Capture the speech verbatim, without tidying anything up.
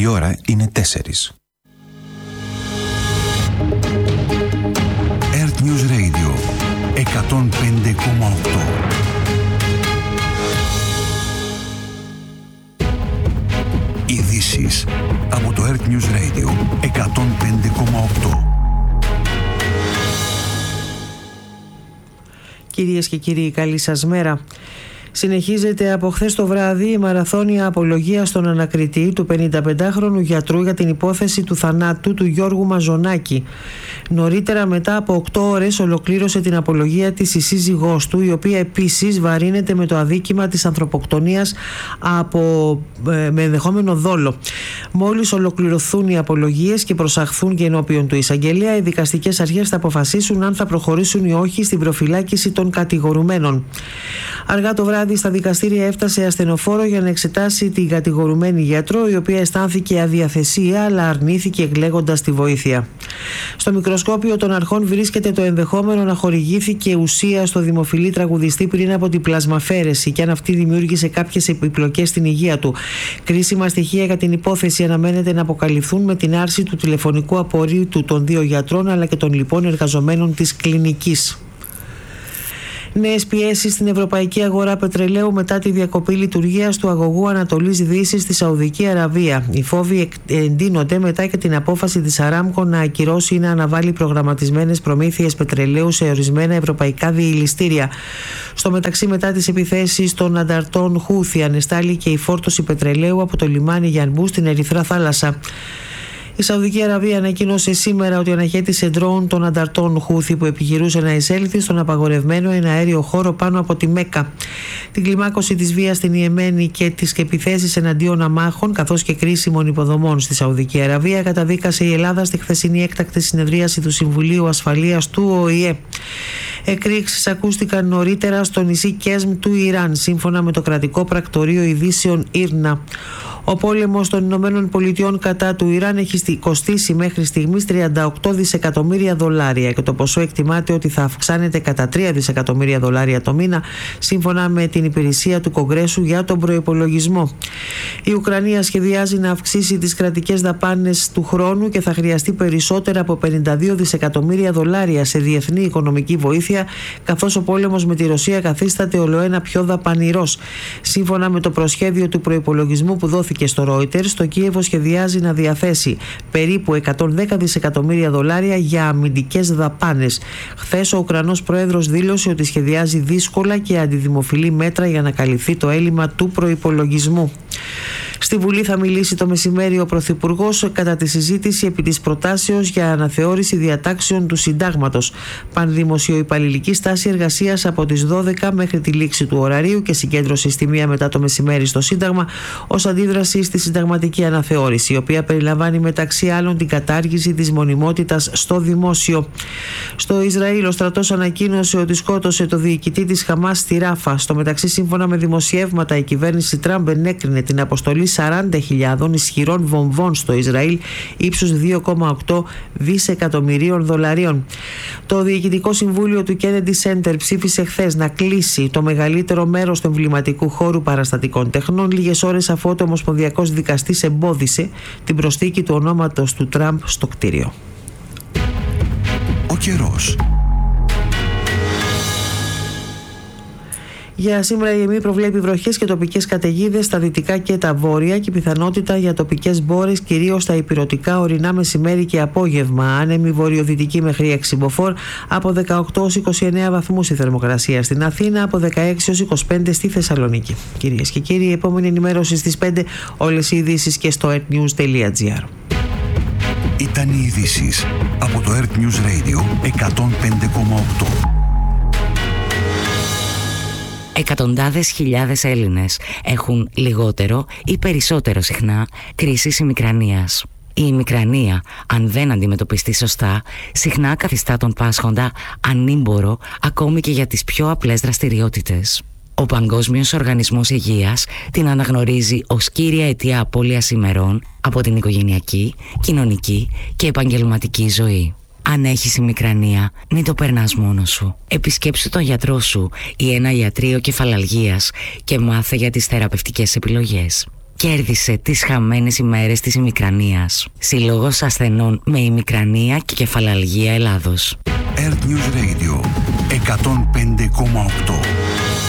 Η ώρα είναι τέσσερις. Earth News Radio εκατόν πέντε κόμμα οκτώ. Ειδήσεις από το Earth News Radio εκατόν πέντε κόμμα οκτώ. Κυρίες και κύριοι, καλή σας μέρα. Συνεχίζεται από χθες το βράδυ η μαραθώνια απολογία στον ανακριτή του πενηνταπεντάχρονου γιατρού για την υπόθεση του θανάτου του Γιώργου Μαζονάκη. Νωρίτερα, μετά από οκτώ ώρες, ολοκλήρωσε την απολογία της η σύζυγός του, η οποία επίσης βαρύνεται με το αδίκημα της ανθρωποκτονίας από, ε, με ενδεχόμενο δόλο. Μόλις ολοκληρωθούν οι απολογίες και προσαχθούν και ενώπιον του εισαγγελέα, οι δικαστικές αρχές θα αποφασίσουν αν θα προχωρήσουν ή όχι στην προφυλάκηση των κατηγορουμένων. Αργά το βράδυ στα δικαστήρια έφτασε ασθενοφόρο για να εξετάσει την κατηγορουμένη γιατρό, η οποία αισθάνθηκε αδιαθεσία αλλά αρνήθηκε εκλέγοντας τη βοήθεια. Στο μικροσκόπιο των αρχών βρίσκεται το ενδεχόμενο να χορηγήθηκε ουσία στο δημοφιλή τραγουδιστή πριν από την πλασμαφέρεση και αν αυτή δημιούργησε κάποιες επιπλοκές στην υγεία του. Κρίσιμα στοιχεία για την υπόθεση αναμένεται να αποκαλυφθούν με την άρση του τηλεφωνικού απορρίτου των δύο γιατρών αλλά και των λοιπών εργαζομένων της κλινικής. Νέες πιέσεις στην ευρωπαϊκή αγορά πετρελαίου μετά τη διακοπή λειτουργίας του αγωγού Ανατολής Δύσης στη Σαουδική Αραβία. Οι φόβοι εντείνονται μετά και την απόφαση της Αράμκο να ακυρώσει ή να αναβάλει προγραμματισμένες προμήθειες πετρελαίου σε ορισμένα ευρωπαϊκά διηλιστήρια. Στο μεταξύ, μετά τις επιθέσεις των ανταρτών Χούθι, ανεστάλλει και η φόρτωση πετρελαίου από το λιμάνι Γιανμπού στην Ερυθρά Θάλασσα. Η Σαουδική Αραβία ανακοίνωσε σήμερα ότι αναχέτησε ντρόουν των ανταρτών Χούθι που επιχειρούσε να εισέλθει στον απαγορευμένο εναέριο χώρο πάνω από τη Μέκκα. Την κλιμάκωση της βίας στην Ιεμένη και τις επιθέσεις εναντίον αμάχων καθώς και κρίσιμων υποδομών στη Σαουδική Αραβία καταδίκασε η Ελλάδα στη χθεσινή έκτακτη συνεδρίαση του Συμβουλίου Ασφαλείας του ΟΗΕ. Εκρήξεις ακούστηκαν νωρίτερα στο νησί Κέσμ του Ιράν, σύμφωνα με το κρατικό πρακτορείο ειδήσεων Ήρνα. Ο πόλεμος των Ηνωμένων Πολιτειών κατά του Ιράν έχει κοστίσει μέχρι στιγμής τριάντα οκτώ δισεκατομμύρια δολάρια και το ποσό εκτιμάται ότι θα αυξάνεται κατά τρία δισεκατομμύρια δολάρια το μήνα, σύμφωνα με την υπηρεσία του Κογκρέσου για τον προϋπολογισμό. Η Ουκρανία σχεδιάζει να αυξήσει τις κρατικές δαπάνες του χρόνου και θα χρειαστεί περισσότερα από πενήντα δύο δισεκατομμύρια δολάρια σε διεθνή οικονομική βοήθεια, καθώς ο πόλεμος με τη Ρωσία καθίσταται ολοένα πιο δαπανηρός. Σύμφωνα με το προσχέδιο του προϋπολογισμού που δόθηκε και στο Reuters, το Κίεβο σχεδιάζει να διαθέσει περίπου εκατόν δέκα δισεκατομμύρια δολάρια για αμυντικές δαπάνες. Χθες ο Ουκρανός Πρόεδρος δήλωσε ότι σχεδιάζει δύσκολα και αντιδημοφιλή μέτρα για να καλυφθεί το έλλειμμα του προϋπολογισμού. Στη Βουλή θα μιλήσει το μεσημέρι ο Πρωθυπουργός κατά τη συζήτηση επί της προτάσεως για αναθεώρηση διατάξεων του Συντάγματος. Πανδημοσιοϊπαλληλική στάση εργασίας από τις δώδεκα μέχρι τη λήξη του ωραρίου και συγκέντρωση στη μία μετά το μεσημέρι στο Σύνταγμα ως αντίδραση στη συνταγματική αναθεώρηση, η οποία περιλαμβάνει μεταξύ άλλων την κατάργηση της μονιμότητας στο δημόσιο. Στο Ισραήλ, ο στρατός ανακοίνωσε ότι σκότωσε το διοικητή της Χαμάς στη Ράφα. Στο μεταξύ, σύμφωνα με δημοσιεύματα, η κυβέρνηση Τραμπ ενέκρινε την αποστολή σαράντα χιλιάδων ισχυρών βομβών στο Ισραήλ ύψους δύο κόμμα οκτώ δισεκατομμυρίων δολαρίων. Το Διοικητικό Συμβούλιο του Kennedy Center ψήφισε χθες να κλείσει το μεγαλύτερο μέρος του εμβληματικού χώρου παραστατικών τεχνών, λίγες ώρες αφού ο Ομοσπονδιακός Δικαστής εμπόδισε την προσθήκη του ονόματος του Τραμπ στο κτίριο. Ο καιρός. Για σήμερα η ΕΜΗ προβλέπει βροχές και τοπικές καταιγίδες στα δυτικά και τα βόρεια και πιθανότητα για τοπικές μπόρες κυρίως στα ηπειρωτικά ορεινά μεσημέρι και απόγευμα. Άνεμη βορειοδυτική μέχρι έξι μποφόρ, από δεκαοκτώ έως είκοσι εννέα βαθμούς η θερμοκρασία στην Αθήνα, από δεκαέξι έως είκοσι πέντε στη Θεσσαλονίκη. Κυρίες και κύριοι, η επόμενη ενημέρωση στις πέντε, όλες οι ειδήσεις και στο earthnews τελεία gr. Ήταν οι ειδήσεις από το Earth News Radio εκατόν πέντε κόμμα οκτώ. Εκατοντάδες χιλιάδες Έλληνες έχουν λιγότερο ή περισσότερο συχνά κρίσεις ημικρανίας. Η ημικρανία, αν δεν αντιμετωπιστεί σωστά, συχνά καθιστά τον πάσχοντα ανήμπορο ακόμη και για τις πιο απλές δραστηριότητες. Ο Παγκόσμιος Οργανισμός Υγείας την αναγνωρίζει ως κύρια αιτία απώλειας ημερών από την οικογενειακή, κοινωνική και επαγγελματική ζωή. Αν έχεις ημικρανία, μην το περνάς μόνος σου. Επισκέψου τον γιατρό σου ή ένα ιατρείο κεφαλαλγίας και μάθε για τις θεραπευτικές επιλογές. κέρδισε τις χαμένες ημέρες της ημικρανίας. Σύλλογος ασθενών με ημικρανία και κεφαλαλγία Ελλάδος. Earth News Radio εκατόν πέντε κόμμα οκτώ.